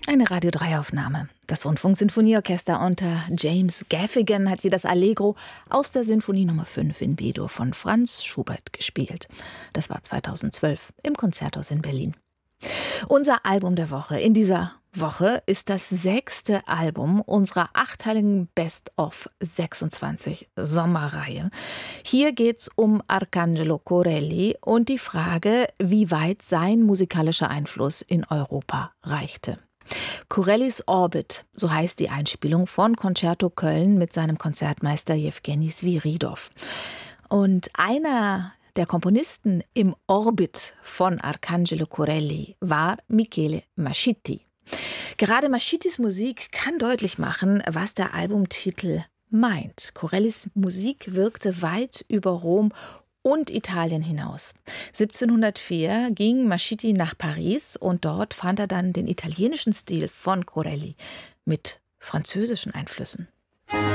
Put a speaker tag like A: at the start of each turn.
A: Eine Radio-3-Aufnahme. Das Rundfunksinfonieorchester unter James Gaffigan hat hier das Allegro aus der Sinfonie Nummer 5 in B-Dur von Franz Schubert gespielt. Das war 2012 im Konzerthaus in Berlin. Unser Album der Woche in dieser Woche ist das 6. Album unserer 8-teiligen Best-of 26 Sommerreihe. Hier geht's um Arcangelo Corelli und die Frage, wie weit sein musikalischer Einfluss in Europa reichte. Corellis Orbit, so heißt die Einspielung von Concerto Köln mit seinem Konzertmeister Jewgeni Sviridov. Und einer der Komponisten im Orbit von Arcangelo Corelli war Michele Mascitti. Gerade Mascittis Musik kann deutlich machen, was der Albumtitel meint. Corellis Musik wirkte weit über Rom und Italien hinaus. 1704 ging Mascitti nach Paris und dort fand er dann den italienischen Stil von Corelli mit französischen Einflüssen.